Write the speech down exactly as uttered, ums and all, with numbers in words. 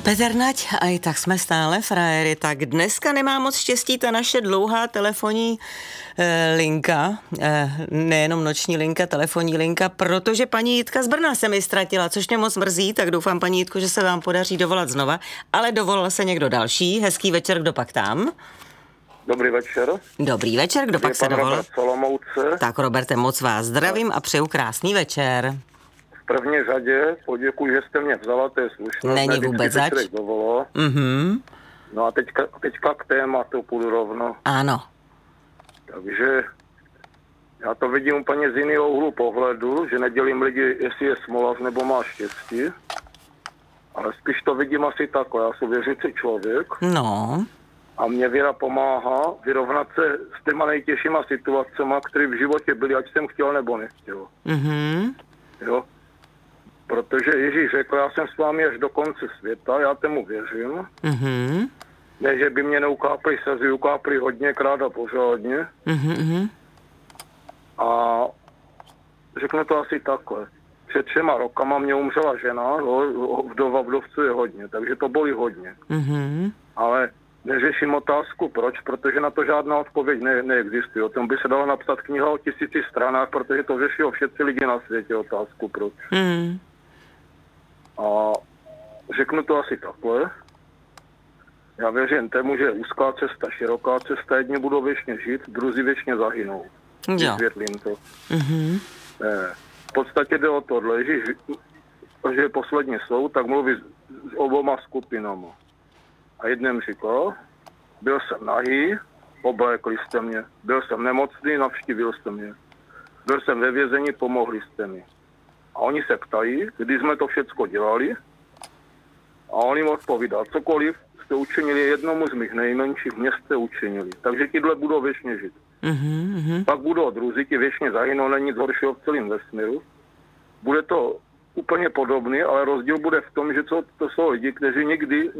Petr Nať, a i tak jsme stále frajery, tak dneska nemá moc štěstí ta naše dlouhá telefonní e, linka, e, nejenom noční linka, telefonní linka, protože paní Jitka z Brna se mi ztratila, což mě moc mrzí, tak doufám, paní Jitko, že se vám podaří dovolat znova, ale dovolal se někdo další. Hezký večer, kdo pak tam? Dobrý večer. Dobrý večer, kdo pak se dovolal? Robert. Tak Roberte, moc vás zdravím a přeju krásný večer. V první řadě poděkuji, že jste mě vzala, to je slušné. Není vůbec zač. Mhm. No a teďka, teďka k tématu půjdu rovno. Ano. Takže já to vidím úplně z jiného úhlu pohledu, že nedělím lidi, jestli je smolař nebo má štěstí. Ale spíš to vidím asi takhle, já jsem věřící člověk. No. A mě víra pomáhá vyrovnat se s těma nejtěžšíma situacemi, které v životě byly, ať jsem chtěl nebo nechtěl. Mhm. Jo. Protože Ježíš řekl, já jsem s vámi až do konce světa, já tomu věřím. Mhm. Ne, že by mě neukápli slzy, ukápli hodněkrát a pořádně. Mhm. A řeknu to asi takhle. Před třema rokama mě umřela žena, jo, vdova vdovců je hodně, takže to bolí hodně. Mhm. Ale neřeším otázku proč, protože na to žádná odpověď ne- neexistuje. O tom by se dala napsat kniha o tisíci stranách, protože to řeší všetci lidi na světě, otázku proč. Mhm. A řeknu to asi takhle. Já věřím tomu, že úzká cesta, široká cesta, jedni budou věčně žít, druzí věčně zahynou. Jo. Vysvětlím to. Mhm. Ne. V podstatě jde o tohle, Ježíš, že je poslední soud, tak mluví s oboma skupinama. A jedním říkal, byl jsem nahý, oblékli jste mě. Byl jsem nemocný, navštívil jste mě. Byl jsem ve vězení, pomohli jste mi. A oni se ptají, kdy jsme to všecko dělali. A on jim odpovídá, cokoliv jste učinili jednomu z mých nejmenších, mě jste učinili. Takže tihle budou věčně žít. Mhm. Pak budou druzí, ti věčně zahynou, není nic horšího v celém vesmíru. Bude to úplně podobný, ale rozdíl bude v tom, že to, to jsou lidi, kteří nikdy